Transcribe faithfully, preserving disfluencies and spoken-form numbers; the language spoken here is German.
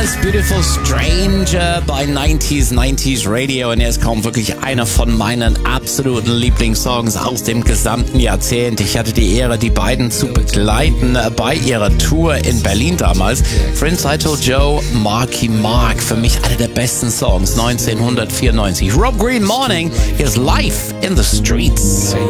es Beautiful Stranger bei neunziger neunzig Radio und er ist kaum wirklich einer von meinen absoluten Lieblingssongs aus dem gesamten Jahrzehnt. Ich hatte die Ehre, die beiden zu begleiten bei ihrer Tour in Berlin damals. Friends I Told Joe, Marky Mark, für mich einer der besten Songs neunzehnhundertvierundneunzig. Rob Green, Morning, is Life in the Streets.